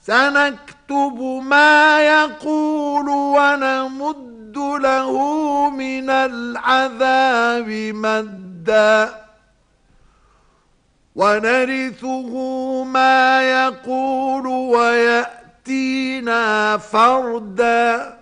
سنكتب ما يقول ونمد له من العذاب مدا ونرثه ما يقول ويأتينا فردا